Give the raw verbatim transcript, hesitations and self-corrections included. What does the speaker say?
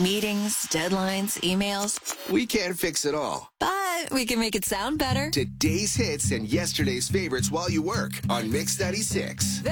Meetings, deadlines, emails. We can't fix it all. But we can make it sound better. Today's hits and yesterday's favorites while you work on Mix ninety-six.